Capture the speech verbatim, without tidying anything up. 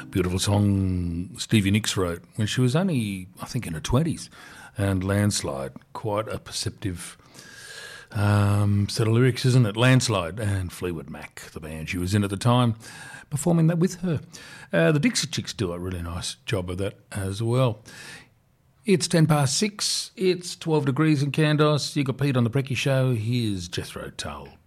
Beautiful song Stevie Nicks wrote when she was only, I think, in her twenties. And Landslide, quite a perceptive um, set of lyrics, isn't it? Landslide and Fleetwood Mac, the band she was in at the time, performing that with her. Uh, the Dixie Chicks do a really nice job of that as well. It's ten past six. It's twelve degrees in Candos. You got Pete on the Brekkie Show. Here's Jethro Tull.